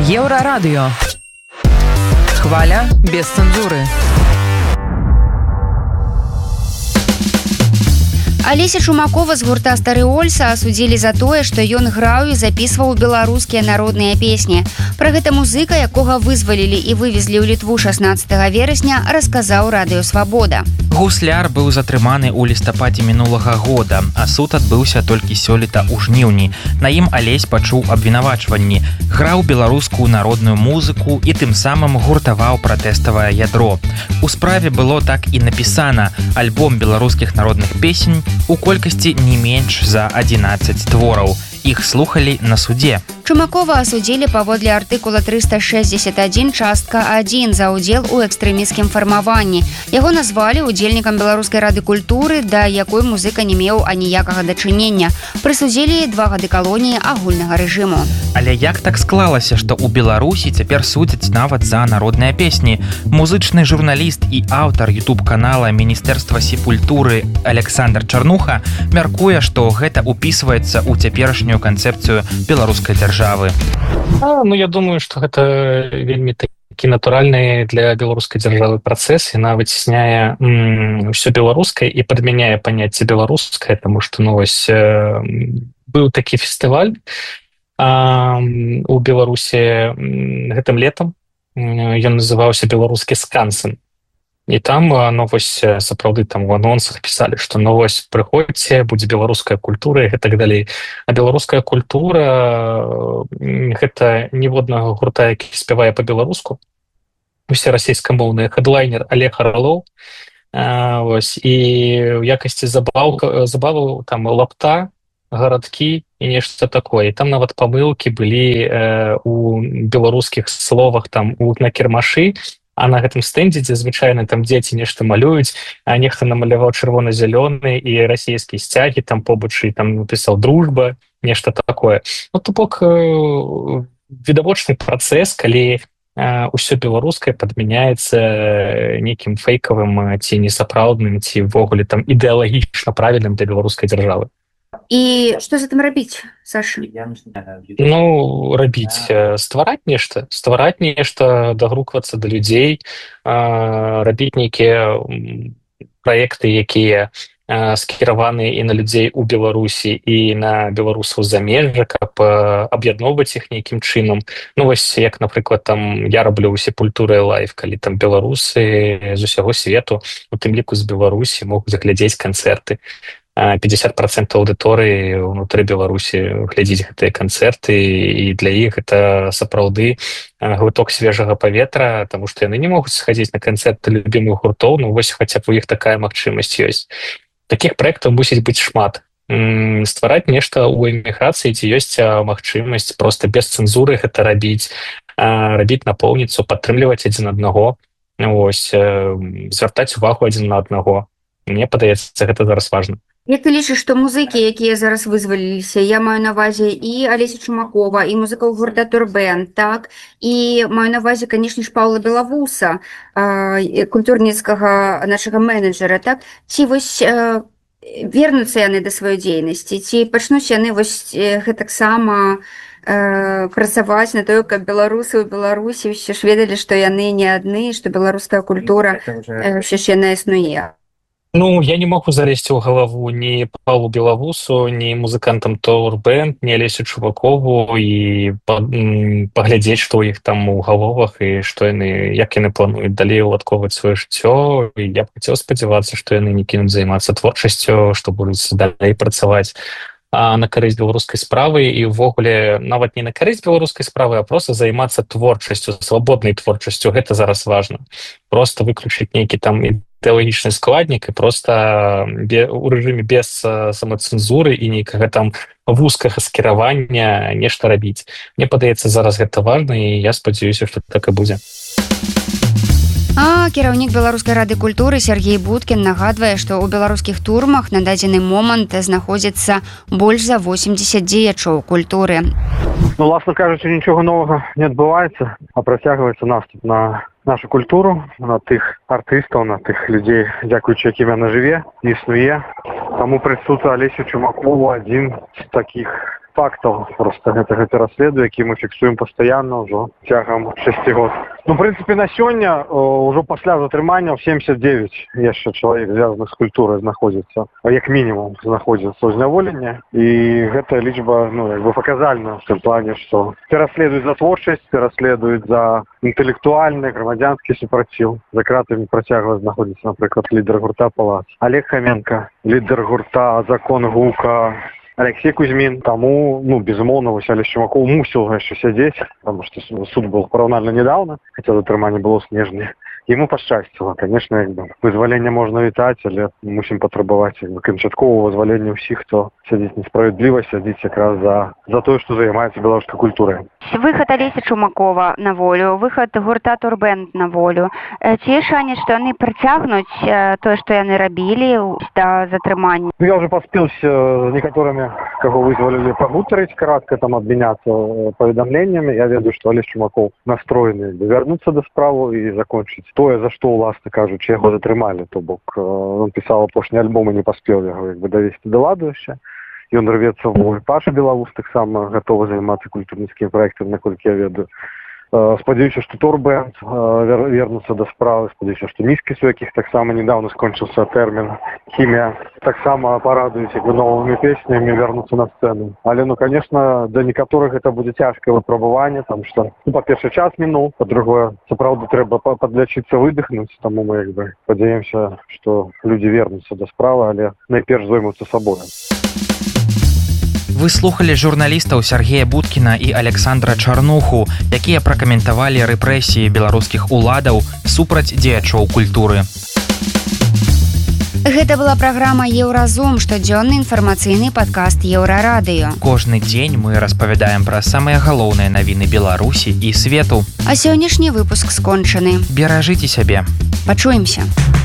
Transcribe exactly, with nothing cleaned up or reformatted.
Еўрарадыё. Хваля без цэнзуры. Алеся Чумакова з гурта «Стары Ольса» асудзілі за тое, што ён граў і запісваў беларускія народныя песні. Пра гэта музыка, якога вызвалілі і вывезлі ў Літву шаснаццатага верасня, расказаў Радыё Свабода. Гусляр быў затрыманы ў лістападзе мінулага года, а суд адбыўся толькі сёлета ў жніўні. На ім Алесь пачуў абвінавачванні. Граў беларускую народную музыку і тым самым гуртаваў пратэставае ядро. У справе было так і напісана: альбом беларускіх народных песень у колькасці не менш за адзінаццаць твораў. Іх слухалі на судзе. Чумакова асудзілі паводле артыкула трыста шэсцьдзесят адзін частка адзін за ўдзел у экстрэмісцкім фармаванні. Яго назвалі удзельнікам Беларускай рады культуры, да якой музыка не меў аніякага дачынення. Прысудзілі два гады калоніі агульнага рэжыму. Але як так склалася, што ў Беларусі цяпер судзяць нават за народныя песні? Музычны журналіст і аўтар ютуб-канала Міністэрства сепультуры Александр Чарнуха мяркуе, што гэта ўпісваецца ў цяперашнюю канцэпцыю беларускай дзяржавы. А, ну, я думаю, што гэта вельмі такі натуральны для беларускай дзяржавы працэс. Яна выцісняе ўсё беларускае і падмяняе паняцце беларускае, таму што, ну, вось, э, быў такі фестываль а, у Беларусі гэтым летам. Ён называўся «Беларускі скансен». І там, ну, вось, сапраўды там у анонсах пісалі, што, ну, вось, прыходзьце, будзе беларуская культура і гэтак далей. А беларуская культура — гэта ніводнага гурта, які спявае па-беларуску. Усе расейскамоўныя. Хэдлайнер Олег Орлов. А, вось, і ў якасці забавка, забаваў там лапта, гарадкі і нешта такое. І там нават памылкі былі э, у беларускіх словах, там, у на кірмашы. А на гэтым стэндзе, дзе звычайна там дзеці нешта малююць, а нехта намаляваў чырвона-зялёны і расійскія сцягі, там побач і там напісаў «дружба», нешта такое. Ну, то бок, э, відавочны працэс, калі э, ўсё беларускае падмяняецца нейкім фэйкавым ці несапраўдным, ці ўвогуле там ідэалагічна правільным для беларускай дзяржавы. І што з гэтым рабіць, Саша? Ну, рабіць, ствараць нешта, ствараць нешта, дагруквацца да людзей, рабіць нейкія праекты, якія скіраваны і на людзей у Беларусі, і на беларусаў замежжа, каб аб'ядноўваць іх нейкім чынам. Ну, вось, як, напрыклад, там я раблю ў Сепультуры лайв, калі там беларусы з усяго свету, у тым ліку з Беларусі, могуць глядзець канцэрты. пятьдесят процентов аўдыторыі ўнутры Беларусі глядзіць гэтыя канцэрты, і для іх гэта сапраўды глыток свежага паветра, таму што яны не могуць схадзіць на канцэрты любімых гуртоў. Ну, вось, хаця б у іх такая магчымасць ёсць. Такіх праектаў мусіць быць шмат. Ствараць нешта ў эміграцыі, ці ёсць магчымасць проста без цэнзуры гэта рабіць, рабіць напоўніцу, падтрымліваць адзін аднаго, ось, звяртаць увагу адзін на аднаго. Мне падаецца, гэта зараз важна. Як ты лічыш, што музыкі, якія зараз вызваліліся, я маю на ўвазе і Алеся Чумакова, і музыкаў гурта «Турбен», так, і маю на ўвазе, канешне ж, Паўла Белавуса, культурніцкага нашага менеджера, так, ці вось вернуцца яны да сваёй дзейнасці, ці пачнуць яны вось гэтаксама працаваць на тое, каб беларусы ў Беларусі ўсё ж ведалі, што яны не адны, што беларуская культура ўсё ж яна існуе. Ну, я не могу залезть ў галаву ні Павлу Белавусу, ні музыкантам Турбен, ні Алесю Чумакову і паглядзець, што ў іх там у галовах і што яны, як яны плануюць далей уладкоўваць сваё жыццё. І я б хацеў спадзявацца, што яны не кінуць займацца творчасцю, што будуць далей працаваць на карысць беларускай справы і ўвогуле нават не на карысць беларускай справы, а проста займацца творчасцю, свабоднай творчасцю. Гэта зараз важна. Проста выключыць нейкі там ідэалагічны складнік і проста у рэжыме без самацэнзуры і нейкага там вузкага скіравання нешта рабіць. Мне падаецца, зараз гэта важна, і я спадзяюся, што так і будзе. А кіраўнік Беларускай рады культуры Сергей Будкін нагадвае, што ў беларускіх турмах на дадзены момант знаходзіцца больш за восемьдесят дзеячоў культуры. Ну, власна кажучы, нічога новага не адбываецца, а працягваецца наступ на нашу культуру, на тых артыстаў, на тых людзей, дзякуючы якім яна жыве, існуе. Таму прысуд Алесю Чумакову адзін з такіх фактаў просто гэтага пераследу, які мы фіксуем пастаянна ўжо цягам шасці год. Ну, в прынцыпе, на сёння ўжо пасля затрымання семьдесят девять яшчэ чалавек звязаных з культурай знаходзіцца, як мінімум знаходзіцца ў зняволенні, і гэтая лічба, ну, як бы паказальна в тым плане, што пераследуюць за творчасць, пераследуюць за інтэлектуальны грамадзянскі супраціў. За кратамі працягвае знаходзіцца, напрыклад, лідар гурта «Палац» Олег Хоменко, лідар гурта «Закон гука» Алексей Кузьмин. Тому, ну, безумоўна, вось Алесь Чумакоў мусіў яшчэ сядзець, потому что суд был параўнальна недавно, хотя затрыманне было ў снежні. Ему пашчасціла, конечно, як бы вызвалення можна вітаць, але мусім патрабаваць як бы канчатковага вызвалення ўсіх, хто сядзіць несправядліва, сядзіць якраз за за тое, што займаецца беларускай культурай. Выхад Алеся Чумакова на волю, выхад гурта «Турбэнд» на волю. Ці ёсць шанец, што яны працягнуць тое, што яны рабілі да затрымання? Я уже паспелся з некаторымі, каго вызвалілі, пагутарыць каратка, там абмяняцца паведамленнямі. Я ведаю, што Алесь Чумакоў настроены вярнуцца да справу і закончыць тое, за што, уласна кажучы, яго затрымалі. То бок ён пісаў апошні альбом і не паспеў яго як бы давесці да ладу яшчэ. Ён рвецца в бой. Паша Белавус таксама гатовы займацца культурніцкімі праектамі, наколькі я ведаю. Спадзяюся, што «Турбэнд» вернуцца да справы. Спадзяюся, што «Міскіс», у якіх таксама недавно скончыўся тэрмін «Хімія», таксама парадуюць як бы новымі песнямі, вернуцца на сцэну. Але, ну, конечно, для некаторых гэта будзе цяжкае выпрабаванне, там што, ну, па-першае, час мінуў, па-другое, сапраўды трэба падлячыцца, выдыхнуць, таму мы як бы спадзяемся, што людзі вернуцца да справы, але найперш зоймуцца сабою. Вы слухали журналістаў Сергея Будкіна і Александра Чарнуху, якія пракаментавалі рэпрэсіі беларускіх уладаў супраць дзеячоў культуры. Гэта была праграма «Еўразум», штодзённы інфармацыйны падкаст Еўрарадыё. Кожны дзень мы распавядаем пра самыя галоўныя навіны Беларусі і свету. А сённяшні выпуск скончаны. Беражыце сябе. Пачуемся.